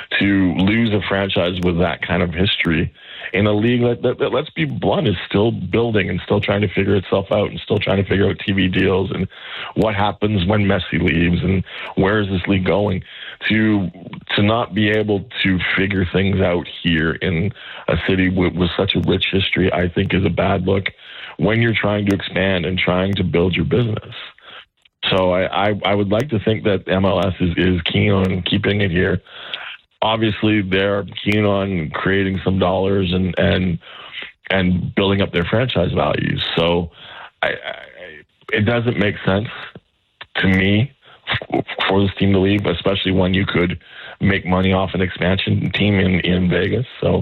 to lose a franchise with that kind of history in a league that, let's be blunt, is still building and still trying to figure itself out and still trying to figure out TV deals and what happens when Messi leaves and where is this league going. To not be able to figure things out here in a city with such a rich history, I think is a bad look when you're trying to expand and trying to build your business. So I would like to think that MLS is keen on keeping it here. Obviously, they're keen on creating some dollars and building up their franchise values. So it doesn't make sense to me for this team to leave, especially when you could make money off an expansion team in Vegas. So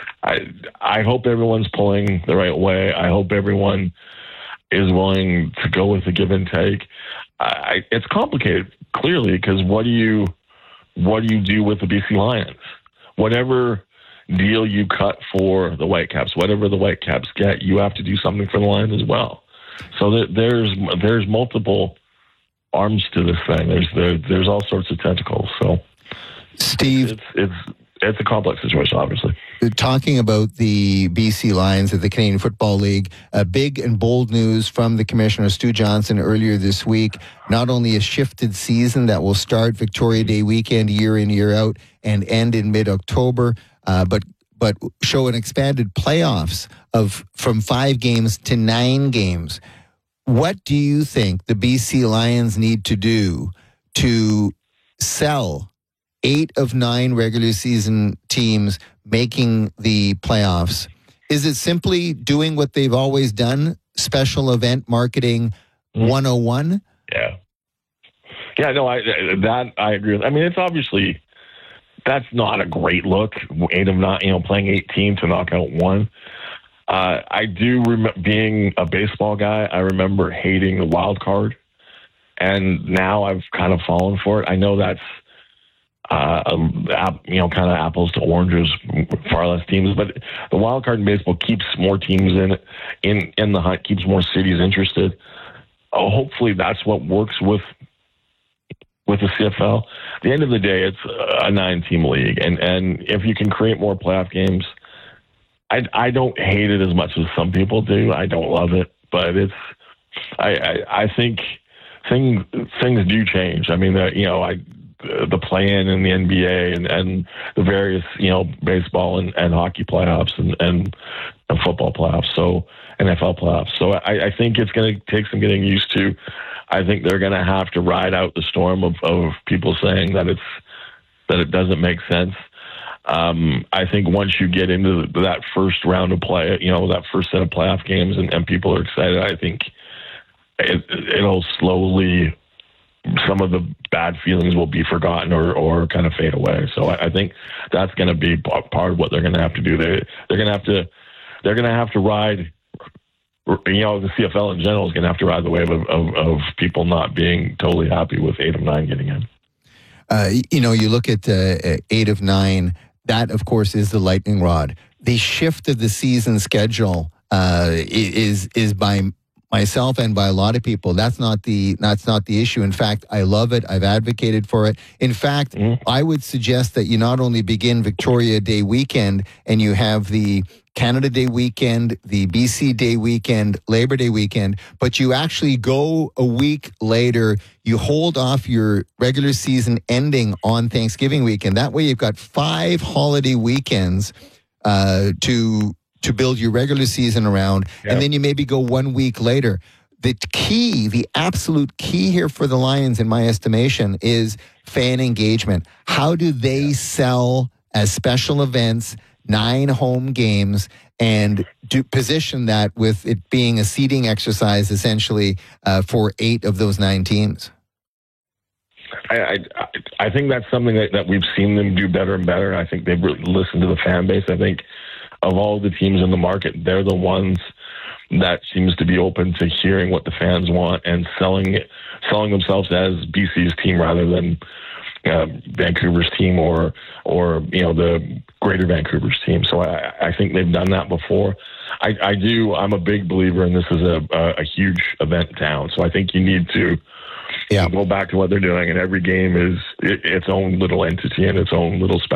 I hope everyone's pulling the right way. I hope everyone is willing to go with the give and take. It's complicated, clearly, because what do you do with the BC Lions? Whatever deal you cut for the Whitecaps, whatever the Whitecaps get, you have to do something for the Lions as well. So there's multiple arms to this thing. There's all sorts of tentacles. So, Steve, it's a complex situation, obviously. Talking about the BC Lions of the Canadian Football League, big and bold news from the Commissioner, Stu Johnson, earlier this week. Not only a shifted season that will start Victoria Day weekend year in, year out and end in mid-October, but show an expanded playoffs from 5 games to 9 games. What do you think the BC Lions need to do to sell 8 of 9 regular season teams making the playoffs? Is it simply doing what they've always done, special event marketing 101? Yeah. Yeah, no, I agree with. I mean, it's obviously, that's not a great look. 8 of 9, playing 18 to knock out 1. I do remember being a baseball guy. I remember hating the wild card, and now I've kind of fallen for it. I know that's kind of apples to oranges, far less teams, but the wild card in baseball keeps more teams in the hunt, keeps more cities interested. Hopefully, that's what works with the CFL. At the end of the day, it's a 9-team league, and if you can create more playoff games, I don't hate it as much as some people do. I don't love it, but I think things do change. I mean, the play-in in the NBA and the various, baseball and hockey playoffs and football playoffs, so NFL playoffs. So I think it's going to take some getting used to. I think they're going to have to ride out the storm of people saying that it doesn't make sense. I think once you get into that first round of play, that first set of playoff games and people are excited, I think it'll slowly, some of the bad feelings will be forgotten or kind of fade away. So I think that's going to be part of what they're going to have to do. They're going to have to ride. The CFL in general is going to have to ride the wave of people not being totally happy with 8 of 9 getting in. You look at 8 of 9. That, of course, is the lightning rod. The shift of the season schedule is by myself and by a lot of people. That's not the issue. In fact, I love it. I've advocated for it. In fact, I would suggest that you not only begin Victoria Day weekend and you have the Canada Day weekend, the BC Day weekend, Labor Day weekend, but you actually go a week later, you hold off your regular season ending on Thanksgiving weekend. That way you've got 5 holiday weekends to build your regular season around, and then you maybe go 1 week later. The absolute key here for the Lions, in my estimation, is fan engagement. How do they sell as special events 9 home games and do position that with it being a seeding exercise essentially for 8 of those 9 teams? I think that's something that we've seen them do better and better. I think they've really listened to the fan base. I think of all the teams in the market, they're the ones that seems to be open to hearing what the fans want and selling themselves as BC's team rather than Vancouver's team or the Greater Vancouver's team. So I think they've done that before. I'm a big believer in this is a huge event town. So I think you need to go back to what they're doing, and every game is its own little entity and its own little special